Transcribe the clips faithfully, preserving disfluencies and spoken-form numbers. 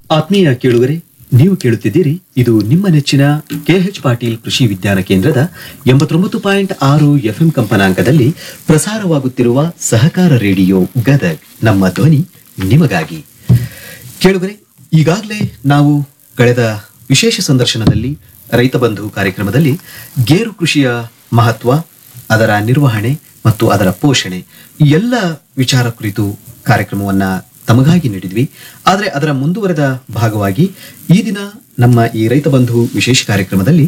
ಆತ್ಮೀಯ ಕೇಳುಗರೆ, ನೀವು ಕೇಳುತ್ತಿದ್ದೀರಿ ಇದು ನಿಮ್ಮ ನೆಚ್ಚಿನ ಕೆಎಚ್ ಪಾಟೀಲ್ ಕೃಷಿ ವಿಜ್ಞಾನ ಕೇಂದ್ರದ ಎಂಬತ್ತೊಂಬತ್ತು ಪಾಯಿಂಟ್ ಆರು ಎಫ್ಎಂ ಕಂಪನಾಂಕದಲ್ಲಿ ಪ್ರಸಾರವಾಗುತ್ತಿರುವ ಸಹಕಾರ ರೇಡಿಯೋ ಗದಗ್. ನಮ್ಮ ಧ್ವನಿ ನಿಮಗಾಗಿ. ಕೇಳುಗರೆ, ಈಗಾಗಲೇ ನಾವು ಕಳೆದ ವಿಶೇಷ ಸಂದರ್ಶನದಲ್ಲಿ ರೈತ ಬಂಧು ಕಾರ್ಯಕ್ರಮದಲ್ಲಿ ಗೇರು ಕೃಷಿಯ ಮಹತ್ವ, ಅದರ ನಿರ್ವಹಣೆ ಮತ್ತು ಅದರ ಪೋಷಣೆ ಈ ಎಲ್ಲ ವಿಚಾರ ಕುರಿತು ಕಾರ್ಯಕ್ರಮವನ್ನ ತಮಗಾಗಿ ನೀಡಿದ್ವಿ. ಆದರೆ ಅದರ ಮುಂದುವರೆದ ಭಾಗವಾಗಿ ಈ ದಿನ ನಮ್ಮ ಈ ರೈತ ಬಂಧು ವಿಶೇಷ ಕಾರ್ಯಕ್ರಮದಲ್ಲಿ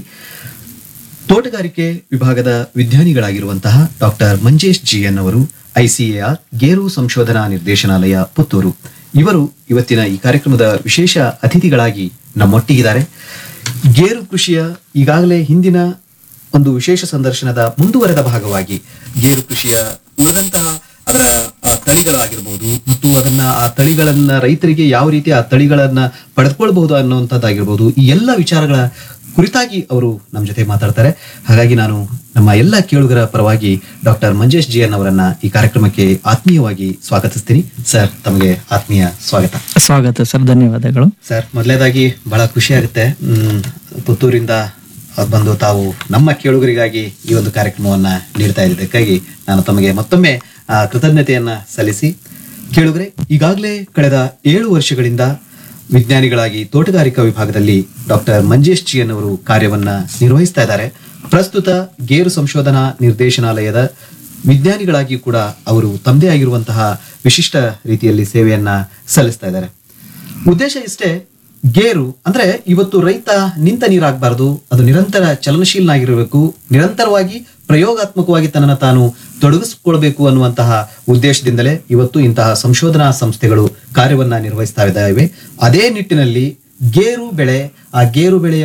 ತೋಟಗಾರಿಕೆ ವಿಭಾಗದ ವಿಜ್ಞಾನಿಗಳಾಗಿರುವಂತಹ ಡಾಕ್ಟರ್ ಮಂಜೇಶ್ ಜಿ ಎನ್ ಅವರು, ಐಸಿಎಆರ್ ಗೇರು ಸಂಶೋಧನಾ ನಿರ್ದೇಶನಾಲಯ ಪುತ್ತೂರು, ಇವರು ಇವತ್ತಿನ ಈ ಕಾರ್ಯಕ್ರಮದ ವಿಶೇಷ ಅತಿಥಿಗಳಾಗಿ ನಮ್ಮೊಟ್ಟಿಗಿದ್ದಾರೆ. ಗೇರು ಕೃಷಿಯ ಈಗಾಗಲೇ ಹಿಂದಿನ ಒಂದು ವಿಶೇಷ ಸಂದರ್ಶನದ ಮುಂದುವರೆದ ಭಾಗವಾಗಿ ಗೇರು ಕೃಷಿಯ ಉಳಿದಂತಹ ಅದರ ತಳಿಗಳಾಗಿರ್ಬೋದು ಮತ್ತು ಅದನ್ನ ಆ ತಳಿಗಳನ್ನ ರೈತರಿಗೆ ಯಾವ ರೀತಿ ಆ ತಳಿಗಳನ್ನ ಪಡೆದುಕೊಳ್ಬಹುದು ಅನ್ನುವಂಥದ್ದಾಗಿರ್ಬೋದು, ಈ ಎಲ್ಲ ವಿಚಾರಗಳ ಕುರಿತಾಗಿ ಅವರು ನಮ್ಮ ಜೊತೆ ಮಾತಾಡ್ತಾರೆ. ಹಾಗಾಗಿ ನಾನು ನಮ್ಮ ಎಲ್ಲ ಕೇಳುಗರ ಪರವಾಗಿ ಡಾಕ್ಟರ್ ಮಂಜೇಶ್ ಜಿ ಎನ್ ಅವರನ್ನ ಈ ಕಾರ್ಯಕ್ರಮಕ್ಕೆ ಆತ್ಮೀಯವಾಗಿ ಸ್ವಾಗತಿಸ್ತೀನಿ. ಸರ್, ತಮಗೆ ಆತ್ಮೀಯ ಸ್ವಾಗತ. ಸ್ವಾಗತ ಸರ್, ಧನ್ಯವಾದಗಳು ಸರ್. ಮೊದಲನೇದಾಗಿ ಬಹಳ ಖುಷಿ ಆಗುತ್ತೆ, ಹ್ಮ್ ಪುತ್ತೂರಿಂದ ಬಂದು ತಾವು ನಮ್ಮ ಕೇಳುಗರಿಗಾಗಿ ಈ ಒಂದು ಕಾರ್ಯಕ್ರಮವನ್ನ ನೀಡ್ತಾ ಇದ್ದಕ್ಕಾಗಿ ನಾನು ತಮಗೆ ಮತ್ತೊಮ್ಮೆ ಕೃತಜ್ಞತೆಯನ್ನ ಸಲ್ಲಿಸಿ, ಕೇಳುಗರೆ, ಈಗಾಗಲೇ ಕಳೆದ ಏಳು ವರ್ಷಗಳಿಂದ ವಿಜ್ಞಾನಿಗಳಾಗಿ ತೋಟಗಾರಿಕಾ ವಿಭಾಗದಲ್ಲಿ ಡಾಕ್ಟರ್ ಮಂಜೇಶ್ ಜಿ ಎನ್ ಅವರು ಕಾರ್ಯವನ್ನ ನಿರ್ವಹಿಸ್ತಾ ಇದ್ದಾರೆ. ಪ್ರಸ್ತುತ ಗೇರು ಸಂಶೋಧನಾ ನಿರ್ದೇಶನಾಲಯದ ವಿಜ್ಞಾನಿಗಳಾಗಿ ಕೂಡ ಅವರು ತಮ್ಮದೇ ಆಗಿರುವಂತಹ ವಿಶಿಷ್ಟ ರೀತಿಯಲ್ಲಿ ಸೇವೆಯನ್ನ ಸಲ್ಲಿಸ್ತಾ ಇದ್ದಾರೆ. ಉದ್ದೇಶ ಇಷ್ಟೇ, ಗೇರು ಅಂದ್ರೆ ಇವತ್ತು ರೈತ ನಿಂತ ನೀರಾಗಬಾರದು, ಅದು ನಿರಂತರ ಚಲನಶೀಲನಾಗಿರಬೇಕು, ನಿರಂತರವಾಗಿ ಪ್ರಯೋಗಾತ್ಮಕವಾಗಿ ತನ್ನನ್ನು ತಾನು ತೊಡಗಿಸಿಕೊಳ್ಬೇಕು ಅನ್ನುವಂತಹ ಉದ್ದೇಶದಿಂದಲೇ ಇವತ್ತು ಇಂತಹ ಸಂಶೋಧನಾ ಸಂಸ್ಥೆಗಳು ಕಾರ್ಯವನ್ನ ನಿರ್ವಹಿಸ್ತಾ ಇದ್ದಾವೆ. ಅದೇ ನಿಟ್ಟಿನಲ್ಲಿ ಗೇರು ಬೆಳೆ, ಆ ಗೇರು ಬೆಳೆಯ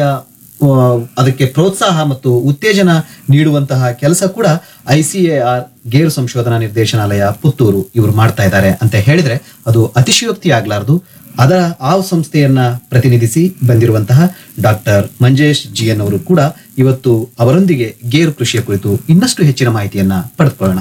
ಅದಕ್ಕೆ ಪ್ರೋತ್ಸಾಹ ಮತ್ತು ಉತ್ತೇಜನ ನೀಡುವಂತಹ ಕೆಲಸ ಕೂಡ ಐಸಿಎಆರ್ ಗೇರು ಸಂಶೋಧನಾ ನಿರ್ದೇಶನಾಲಯ ಪುತ್ತೂರು ಇವರು ಮಾಡ್ತಾ ಇದ್ದಾರೆ ಅಂತ ಹೇಳಿದ್ರೆ ಅದು ಅತಿಶಯೋಕ್ತಿ ಆಗ್ಲಾರ್ದು. ಅದರ ಆ ಸಂಸ್ಥೆಯನ್ನ ಪ್ರತಿನಿಧಿಸಿ ಬಂದಿರುವಂತಹ ಡಾಕ್ಟರ್ ಮಂಜೇಶ್ ಜಿ ಎನ್ ಅವರು ಕೂಡ ಇವತ್ತು ಅವರೊಂದಿಗೆ ಗೇರು ಕೃಷಿಯ ಕುರಿತು ಇನ್ನಷ್ಟು ಹೆಚ್ಚಿನ ಮಾಹಿತಿಯನ್ನ ಪಡೆದುಕೊಳ್ಳೋಣ.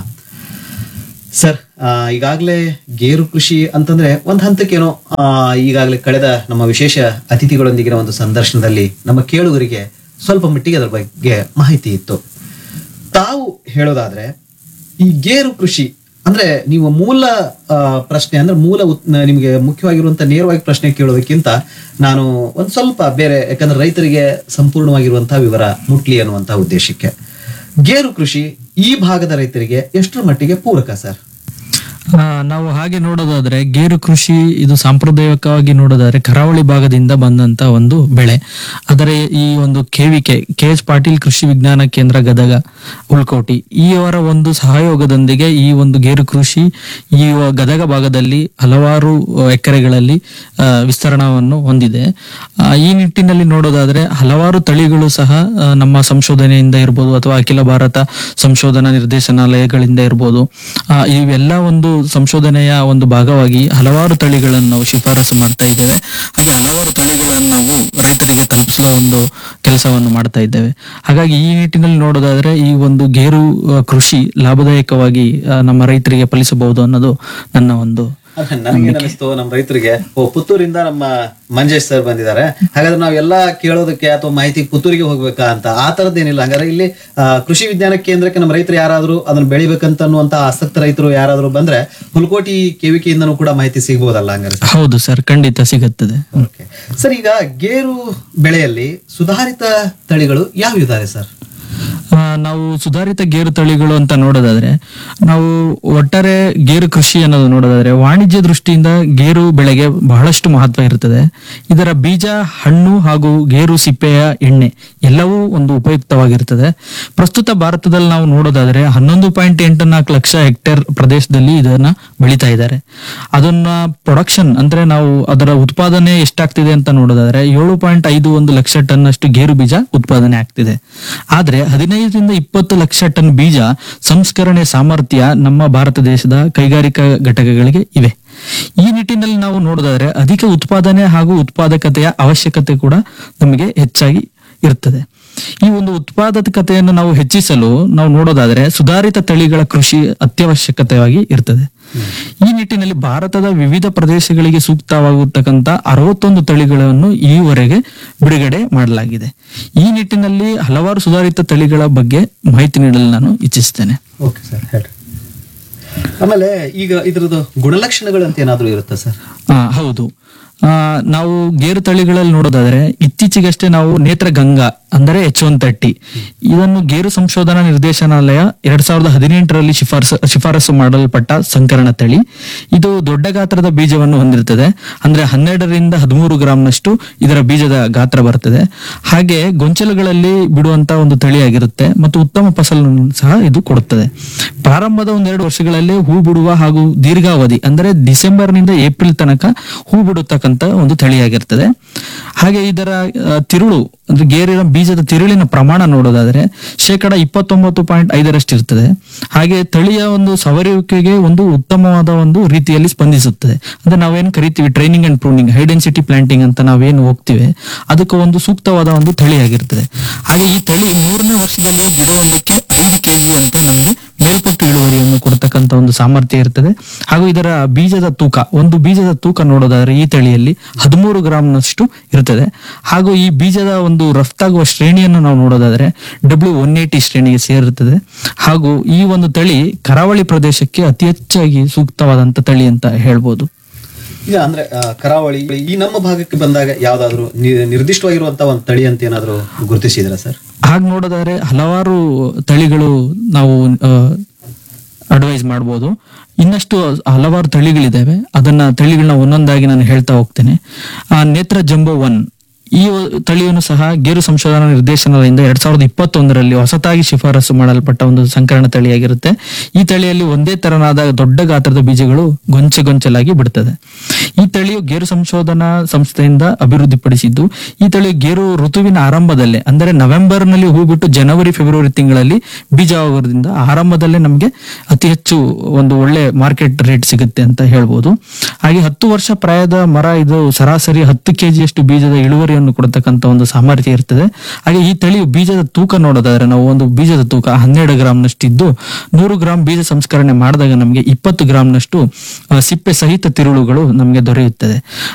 ಸರ್, ಈಗಾಗಲೇ ಗೇರು ಕೃಷಿ ಅಂತಂದ್ರೆ ಒಂದು ಹಂತಕ್ಕೇನೋ ಈಗಾಗಲೇ ಕಳೆದ ನಮ್ಮ ವಿಶೇಷ ಅತಿಥಿಗಳೊಂದಿಗಿನ ಒಂದು ಸಂದರ್ಶನದಲ್ಲಿ ನಮ್ಮ ಕೇಳುಗರಿಗೆ ಸ್ವಲ್ಪ ಮಟ್ಟಿಗೆ ಅದರ ಬಗ್ಗೆ ಮಾಹಿತಿ ಇತ್ತು. ತಾವು ಹೇಳೋದಾದ್ರೆ ಈ ಗೇರು ಕೃಷಿ ಅಂದ್ರೆ ನೀವು ಮೂಲ ಪ್ರಶ್ನೆ ಅಂದ್ರೆ ಮೂಲ ನಿಮ್ಗೆ ಮುಖ್ಯವಾಗಿರುವಂತ ನೇರವಾಗಿ ಪ್ರಶ್ನೆ ಕೇಳೋದಕ್ಕಿಂತ ನಾನು ಒಂದ್ ಸ್ವಲ್ಪ ಬೇರೆ, ಯಾಕಂದ್ರೆ ರೈತರಿಗೆ ಸಂಪೂರ್ಣವಾಗಿರುವಂತಹ ವಿವರ ಮುಟ್ಲಿ ಅನ್ನುವಂತಹ ಉದ್ದೇಶಕ್ಕೆ ಗೇರು ಕೃಷಿ ಈ ಭಾಗದ ರೈತರಿಗೆ ಎಷ್ಟರ ಮಟ್ಟಿಗೆ ಪೂರಕ ಸರ್? ನಾವು ಹಾಗೆ ನೋಡೋದಾದ್ರೆ ಗೇರು ಕೃಷಿ ಇದು ಸಾಂಪ್ರದಾಯಿಕವಾಗಿ ನೋಡೋದಾದ್ರೆ ಕರಾವಳಿ ಭಾಗದಿಂದ ಬಂದಂತ ಒಂದು ಬೆಳೆ. ಆದರೆ ಈ ಒಂದು ಕೆವಿಕೆ ಕೆ ಎಚ್ ಪಾಟೀಲ್ ಕೃಷಿ ವಿಜ್ಞಾನ ಕೇಂದ್ರ ಗದಗ ಉಳ್ಕೋಟಿ ಇವರ ಒಂದು ಸಹಯೋಗದೊಂದಿಗೆ ಈ ಒಂದು ಗೇರು ಕೃಷಿ ಈ ಗದಗ ಭಾಗದಲ್ಲಿ ಹಲವಾರು ಎಕರೆಗಳಲ್ಲಿ ವಿಸ್ತರಣವನ್ನು ಹೊಂದಿದೆ. ಈ ನಿಟ್ಟಿನಲ್ಲಿ ನೋಡೋದಾದ್ರೆ ಹಲವಾರು ತಳಿಗಳು ಸಹ ನಮ್ಮ ಸಂಶೋಧನೆಯಿಂದ ಇರ್ಬೋದು ಅಥವಾ ಅಖಿಲ ಭಾರತ ಸಂಶೋಧನಾ ನಿರ್ದೇಶನಾಲಯಗಳಿಂದ ಇರ್ಬೋದು, ಇವೆಲ್ಲ ಒಂದು ಸಂಶೋಧನೆಯ ಒಂದು ಭಾಗವಾಗಿ ಹಲವಾರು ತಳಿಗಳನ್ನು ನಾವು ಶಿಫಾರಸು ಮಾಡ್ತಾ ಇದ್ದೇವೆ. ಹಾಗೆ ಹಲವಾರು ತಳಿಗಳನ್ನು ನಾವು ರೈತರಿಗೆ ತಲುಪಿಸುವ ಒಂದು ಕೆಲಸವನ್ನು ಮಾಡ್ತಾ ಇದ್ದೇವೆ. ಹಾಗಾಗಿ ಈ ನಿಟ್ಟಿನಲ್ಲಿ ನೋಡೋದಾದ್ರೆ ಈ ಒಂದು ಗೇರು ಕೃಷಿ ಲಾಭದಾಯಕವಾಗಿ ನಮ್ಮ ರೈತರಿಗೆ ಫಲಿಸಬಹುದು ಅನ್ನೋದು ನನ್ನ ಒಂದು ನನಗೆ ಅನಿಸ್ತು. ನಮ್ಮ ರೈತರಿಗೆ ಓ ಪುತ್ತೂರಿಂದ ನಮ್ಮ ಮಂಜೇಶ್ ಸರ್ ಬಂದಿದ್ದಾರೆ, ಹಾಗಾದ್ರೆ ನಾವ್ ಎಲ್ಲಾ ಕೇಳೋದಕ್ಕೆ ಅಥವಾ ಮಾಹಿತಿ ಪುತ್ತೂರಿಗೆ ಹೋಗ್ಬೇಕಾ ಅಂತ ಆ ತರದ್ದೇನಿಲ್ಲ. ಹಾಗಾದ್ರೆ ಇಲ್ಲಿ ಕೃಷಿ ವಿಜ್ಞಾನ ಕೇಂದ್ರಕ್ಕೆ ನಮ್ಮ ರೈತರು ಯಾರಾದ್ರೂ ಅದನ್ನ ಬೆಳಿಬೇಕಂತ ಅನ್ನುವಂತ ಆಸಕ್ತ ರೈತರು ಯಾರಾದ್ರೂ ಬಂದ್ರೆ ಹುಲ್ಕೋಟಿ ಕೆವಿಕೆಯಿಂದನೂ ಕೂಡ ಮಾಹಿತಿ ಸಿಗ್ಬೋದಲ್ಲ? ಹಂಗಾರೆ ಹೌದು ಸರ್, ಖಂಡಿತ ಸಿಗುತ್ತದೆ. ಸರ್, ಈಗ ಗೇರು ಬೆಳೆಯಲ್ಲಿ ಸುಧಾರಿತ ತಳಿಗಳು ಯಾವ ಇದ್ದಾರೆ ಸರ್? ನಾವು ಸುಧಾರಿತ ಗೇರು ತಳಿಗಳು ಅಂತ ನೋಡೋದಾದ್ರೆ ನಾವು ಒಟ್ಟಾರೆ ಗೇರು ಕೃಷಿ ಅನ್ನೋದು ನೋಡೋದಾದ್ರೆ ವಾಣಿಜ್ಯ ದೃಷ್ಟಿಯಿಂದ ಗೇರು ಬೆಳೆಗೆ ಬಹಳಷ್ಟು ಮಹತ್ವ ಇರುತ್ತದೆ. ಇದರ ಬೀಜ, ಹಣ್ಣು ಹಾಗೂ ಗೇರು ಸಿಪ್ಪೆಯ ಎಣ್ಣೆ ಎಲ್ಲವೂ ಒಂದು ಉಪಯುಕ್ತವಾಗಿರ್ತದೆ. ಪ್ರಸ್ತುತ ಭಾರತದಲ್ಲಿ ನಾವು ನೋಡೋದಾದ್ರೆ ಹನ್ನೊಂದು ಪಾಯಿಂಟ್ ಎಂಟು ನಾಲ್ಕು ಲಕ್ಷ ಹೆಕ್ಟೇರ್ ಪ್ರದೇಶದಲ್ಲಿ ಇದನ್ನ ಬೆಳೀತಾ ಇದ್ದಾರೆ. ಅದನ್ನ ಪ್ರೊಡಕ್ಷನ್ ಅಂದ್ರೆ ನಾವು ಅದರ ಉತ್ಪಾದನೆ ಎಷ್ಟಾಗ್ತಿದೆ ಅಂತ ನೋಡೋದಾದ್ರೆ ಏಳು ಪಾಯಿಂಟ್ ಐದು ಒಂದು ಲಕ್ಷ ಟನ್ ಅಷ್ಟು ಗೇರು ಬೀಜ ಉತ್ಪಾದನೆ ಆಗ್ತಿದೆ. ಆದ್ರೆ ಹದಿನೈದರಿಂದ ಇಪ್ಪತ್ತು ಲಕ್ಷ ಟನ್ ಬೀಜ ಸಂಸ್ಕರಣೆ ಸಾಮರ್ಥ್ಯ ನಮ್ಮ ಭಾರತ ದೇಶದ ಕೈಗಾರಿಕಾ ಘಟಕಗಳಿಗೆ ಇವೆ. ಈ ನಿಟ್ಟಿನಲ್ಲಿ ನಾವು ನೋಡೋದಾದ್ರೆ ಅಧಿಕ ಉತ್ಪಾದನೆ ಹಾಗೂ ಉತ್ಪಾದಕತೆಯ ಅವಶ್ಯಕತೆ ಕೂಡ ನಮಗೆ ಹೆಚ್ಚಾಗಿ ಇರುತ್ತದೆ. ಈ ಒಂದು ಉತ್ಪಾದಕತೆಯನ್ನು ನಾವು ಹೆಚ್ಚಿಸಲು ನಾವು ನೋಡೋದಾದ್ರೆ ಸುಧಾರಿತ ತಳಿಗಳ ಕೃಷಿ ಅತ್ಯವಶ್ಯಕತೆಯಾಗಿ ಇರ್ತದೆ. ಈ ನಿಟ್ಟಿನಲ್ಲಿ ಭಾರತದ ವಿವಿಧ ಪ್ರದೇಶಗಳಿಗೆ ಸೂಕ್ತವಾಗತಕ್ಕಂತ ಅರವತ್ತೊಂದು ತಳಿಗಳನ್ನು ಈವರೆಗೆ ಬಿಡುಗಡೆ ಮಾಡಲಾಗಿದೆ. ಈ ನಿಟ್ಟಿನಲ್ಲಿ ಹಲವಾರು ಸುಧಾರಿತ ತಳಿಗಳ ಬಗ್ಗೆ ಮಾಹಿತಿ ನೀಡಲು ನಾನು ಇಚ್ಛಿಸ್ತೇನೆ. ಓಕೆ ಸರ್, ಹೇಳಿ. ಆಮೇಲೆ ಈಗ ಇದ್ರದ್ದು ಗುಣಲಕ್ಷಣಗಳಂತ ಏನಾದ್ರೂ ಇರುತ್ತಾ ಸರ್? ಆ, ಹೌದು. ಆ, ನಾವು ಗೇರು ತಳಿಗಳಲ್ಲಿ ನೋಡೋದಾದ್ರೆ ಇತ್ತೀಚೆಗಷ್ಟೇ ನಾವು ನೇತ್ರಗಂಗಾ ಅಂದರೆ ಎಚ್ ಒನ್ ತರ್ಟಿ ಇದನ್ನು ಗೇರು ಸಂಶೋಧನಾ ನಿರ್ದೇಶನಾಲಯ ಎರಡ್ ಸಾವಿರದ ಹದಿನೆಂಟರಲ್ಲಿ ಶಿಫಾರಸು ಶಿಫಾರಸು ಮಾಡಲ್ಪಟ್ಟ ಸಂಕರಣ ತಳಿ. ಇದು ದೊಡ್ಡ ಗಾತ್ರದ ಬೀಜವನ್ನು ಹೊಂದಿರುತ್ತದೆ. ಅಂದ್ರೆ ಹನ್ನೆರಡರಿಂದ ಹದಿಮೂರು ಗ್ರಾಂನಷ್ಟು ಇದರ ಬೀಜದ ಗಾತ್ರ ಬರ್ತದೆ. ಹಾಗೆ ಗೊಂಚಲುಗಳಲ್ಲಿ ಬಿಡುವಂತ ಒಂದು ತಳಿಯಾಗಿರುತ್ತೆ ಮತ್ತು ಉತ್ತಮ ಫಸಲನ್ನು ಸಹ ಇದು ಕೊಡುತ್ತದೆ. ಪ್ರಾರಂಭದ ಒಂದೆರಡು ವರ್ಷಗಳಲ್ಲಿ ಹೂ ಬಿಡುವ ಹಾಗೂ ದೀರ್ಘಾವಧಿ ಅಂದ್ರೆ ಡಿಸೆಂಬರ್ ನಿಂದ ಏಪ್ರಿಲ್ ತನಕ ಹೂ ಬಿಡುತ್ತಕ್ಕಂತ ಒಂದು ತಳಿಯಾಗಿರ್ತದೆ. ಹಾಗೆ ಇದರ ಆ, ತಿರುಳು ಅಂದ್ರೆ ಗೇರಿನ ಬೀಜದ ತಿರುಳಿನ ಪ್ರಮಾಣ ನೋಡೋದಾದ್ರೆ ಶೇಕಡ ಇಪ್ಪತ್ತೊಂಬತ್ತು ಪಾಯಿಂಟ್ ಐದರಷ್ಟು ಇರ್ತದೆ. ಹಾಗೆ ತಳಿಯ ಒಂದು ಸವರುವಿಕೆಗೆ ಒಂದು ಉತ್ತಮವಾದ ಒಂದು ರೀತಿಯಲ್ಲಿ ಸ್ಪಂದಿಸುತ್ತದೆ. ಅಂದ್ರೆ ನಾವೇನು ಕರಿತೀವಿ training and pruning, high density planting ಅಂತ ನಾವೇನು ಹೋಗ್ತೀವಿ ಅದಕ್ಕೆ ಒಂದು ಸೂಕ್ತವಾದ ಒಂದು ತಳಿಯಾಗಿರ್ತದೆ. ಹಾಗೆ ಈ ತಳಿ ಮೂರನೇ ವರ್ಷದಲ್ಲಿ ಗಿಡವೊಂದಕ್ಕೆ ಐದು ಕೆಜಿ ಅಂತ ನಮಗೆ ಮೇಲ್ಪಟ್ಟು ಇಳುವರಿಯನ್ನು ಕೊಡ್ತಕ್ಕಂತ ಒಂದು ಸಾಮರ್ಥ್ಯ ಇರ್ತದೆ. ಹಾಗೂ ಇದರ ಬೀಜದ ತೂಕ, ಒಂದು ಬೀಜದ ತೂಕ ನೋಡೋದಾದ್ರೆ ಈ ತಳಿಯಲ್ಲಿ ಹದಿಮೂರು ಗ್ರಾಂನಷ್ಟು ಇರ್ತದೆ. ಹಾಗೂ ಈ ಬೀಜದ ಒಂದು ರಫ್ತಾಗುವ ಶ್ರೇಣಿಯನ್ನು ನಾವು ನೋಡೋದಾದ್ರೆ ಡಬ್ಲ್ಯೂ ಒನ್ ಏಟಿ ಶ್ರೇಣಿಗೆ ಸೇರಿರುತ್ತದೆ. ಹಾಗೂ ಈ ಒಂದು ತಳಿ ಕರಾವಳಿ ಪ್ರದೇಶಕ್ಕೆ ಅತಿ ಹೆಚ್ಚಾಗಿ ಸೂಕ್ತವಾದಂತ ತಳಿ ಅಂತ ಹೇಳ್ಬೋದು. ಈಗ ಅಂದ್ರೆ ಆ, ಕರಾವಳಿ ಈ ನಮ್ಮ ಭಾಗಕ್ಕೆ ಬಂದಾಗ ಯಾವ್ದಾದ್ರು ನಿ- ನಿರ್ದಿಷ್ಟವಾಗಿರುವಂತ ಒಂದು ತಳಿ ಅಂತ ಏನಾದ್ರು ಗುರುತಿಸಿದ್ರ ಸರ್? ಹಾಗೆ ನೋಡೋದಾದ್ರೆ ಹಲವಾರು ತಳಿಗಳು ನಾವು ಅಡ್ವೈಸ್ ಮಾಡ್ಬೋದು. ಇನ್ನಷ್ಟು ಹಲವಾರು ತಳಿಗಳಿದ್ದಾವೆ. ಅದನ್ನ ತಳಿಗಳನ್ನ ಒಂದೊಂದಾಗಿ ನಾನು ಹೇಳ್ತಾ ಹೋಗ್ತೇನೆ. ಆ ನೇತ್ರ ಜಂಬೋ ಒನ್ ಈ ತಳಿಯನ್ನು ಸಹ ಗೇರು ಸಂಶೋಧನಾ ನಿರ್ದೇಶನಾಲಯದಿಂದ ಎರಡ್ ಸಾವಿರದ ಇಪ್ಪತ್ತೊಂದರಲ್ಲಿ ಹೊಸತಾಗಿ ಶಿಫಾರಸು ಮಾಡಲ್ಪಟ್ಟ ಒಂದು ಸಂಕರಣ ತಳಿಯಾಗಿರುತ್ತೆ. ಈ ತಳಿಯಲ್ಲಿ ಒಂದೇ ತರನಾದ ದೊಡ್ಡ ಗಾತ್ರದ ಬೀಜಗಳು ಗೊಂಚೆ ಗೊಂಚಲಾಗಿ ಬಿಡುತ್ತದೆ. ಈ ತಳಿಯು ಗೇರು ಸಂಶೋಧನಾ ಸಂಸ್ಥೆಯಿಂದ ಅಭಿವೃದ್ಧಿಪಡಿಸಿದ್ದು, ಈ ತಳಿಯು ಗೇರು ಋತುವಿನ ಆರಂಭದಲ್ಲೇ ಅಂದರೆ ನವೆಂಬರ್ ನಲ್ಲಿ ಹೂ ಬಿಟ್ಟು ಜನವರಿ ಫೆಬ್ರವರಿ ತಿಂಗಳಲ್ಲಿ ಬೀಜ ಆಗೋದ್ರಿಂದ ಆರಂಭದಲ್ಲೇ ನಮಗೆ ಅತಿ ಹೆಚ್ಚು ಒಂದು ಒಳ್ಳೆ ಮಾರ್ಕೆಟ್ ರೇಟ್ ಸಿಗುತ್ತೆ ಅಂತ ಹೇಳ್ಬೋದು. ಹಾಗೆ ಹತ್ತು ವರ್ಷ ಪ್ರಾಯದ ಮರ ಇದು ಸರಾಸರಿ ಹತ್ತು ಕೆಜಿಯಷ್ಟು ಬೀಜದ ಇಳುವರಿಯನ್ನು ಕೊಡತಕ್ಕಂತ ಒಂದು ಸಾಮರ್ಥ್ಯ ಇರ್ತದೆ. ಹಾಗೆ ಈ ತಳಿಯು ಬೀಜದ ತೂಕ ನೋಡೋದಾದ್ರೆ ನಾವು ಒಂದು ಬೀಜದ ತೂಕ ಹನ್ನೆರಡು ಗ್ರಾಂನಷ್ಟು ಇದ್ದು ನೂರು ಗ್ರಾಂ ಬೀಜ ಸಂಸ್ಕರಣೆ ಮಾಡಿದಾಗ ನಮಗೆ ಇಪ್ಪತ್ತು ಗ್ರಾಂನಷ್ಟು ಆ, ಸಿಪ್ಪೆ ಸಹಿತ ತಿರುಳುಗಳು ನಮಗೆ ದೊರೆಯುತ್ತದೆ.